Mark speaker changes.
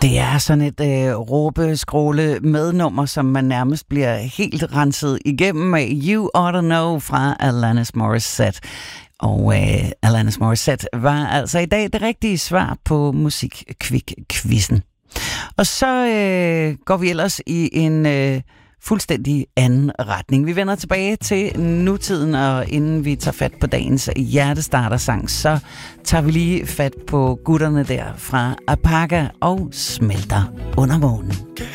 Speaker 1: Det er sådan et råbe-skråle mednummer, som man nærmest bliver helt renset igennem af You Ought to Know fra Alanis Morissette. Og Alanis Morissette var altså i dag det rigtige svar på Musikquiz-quizzen. Og så går vi ellers i en fuldstændig anden retning. Vi vender tilbage til nutiden, og inden vi tager fat på dagens hjertestartersang, så tager vi lige fat på gutterne der fra Apaga og Smelter under månen.